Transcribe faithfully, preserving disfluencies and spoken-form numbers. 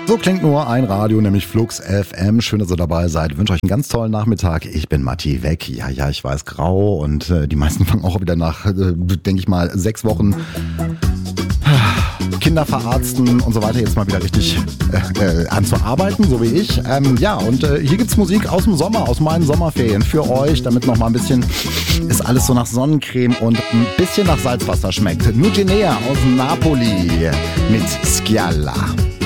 So klingt nur ein Radio, nämlich Flux F M. Schön, dass ihr dabei seid. Ich wünsche euch einen ganz tollen Nachmittag. Ich bin Matti Weg. Ja, ja, ich weiß, grau. Und äh, die meisten fangen auch wieder nach, äh, denke ich mal, sechs Wochen Kinder verarzten und so weiter jetzt mal wieder richtig äh, äh, an zu arbeiten, so wie ich. Ähm, ja, und äh, hier gibt's Musik aus dem Sommer, aus meinen Sommerferien für euch, damit noch mal ein bisschen ist alles so nach Sonnencreme und ein bisschen nach Salzwasser schmeckt. Nugenea aus Napoli mit Schialla.